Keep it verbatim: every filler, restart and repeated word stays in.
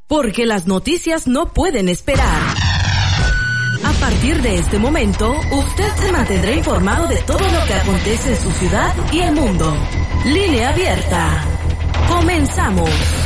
porque las noticias no pueden esperar. A partir de este momento, usted se mantendrá informado de todo lo que acontece en su ciudad y el mundo. Línea abierta. Comenzamos.